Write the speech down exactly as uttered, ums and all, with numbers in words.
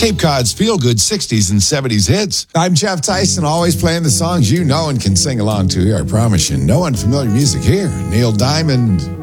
Cape Cod's feel-good sixties and seventies hits. I'm Jeff Tyson, always playing the songs you know and can sing along to. I promise you, no unfamiliar music here. Neil Diamond,